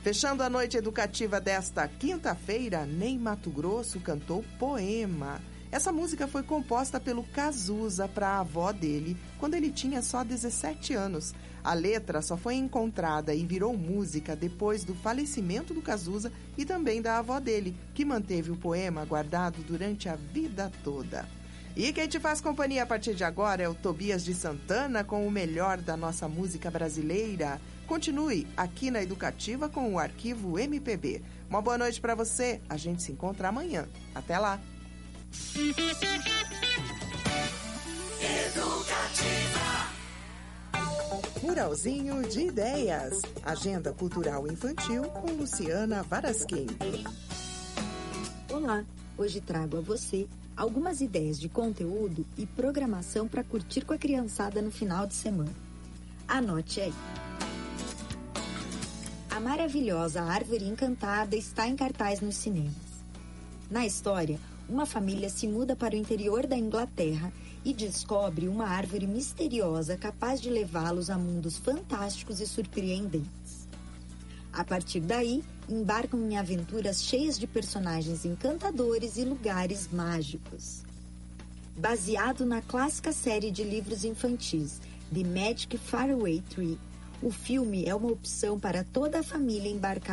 Fechando a noite educativa desta quinta-feira, Ney Matogrosso cantou Poema. Essa música foi composta pelo Cazuza para a avó dele, quando ele tinha só 17 anos. A letra só foi encontrada e virou música depois do falecimento do Cazuza e também da avó dele, que manteve o poema guardado durante a vida toda. E quem te faz companhia a partir de agora é o Tobias de Santana com o melhor da nossa música brasileira. Continue aqui na Educativa com o Arquivo MPB. Uma boa noite para você. A gente se encontra amanhã. Até lá. Educativa. Muralzinho de Ideias. Agenda Cultural Infantil com Luciana Varasquim. Olá, hoje trago a você algumas ideias de conteúdo e programação para curtir com a criançada no final de semana. Anote aí. A maravilhosa Árvore Encantada está em cartaz nos cinemas. Na história, uma família se muda para o interior da Inglaterra e descobre uma árvore misteriosa capaz de levá-los a mundos fantásticos e surpreendentes. A partir daí, embarcam em aventuras cheias de personagens encantadores e lugares mágicos. Baseado na clássica série de livros infantis The Magic Faraway Tree, o filme é uma opção para toda a família embarcar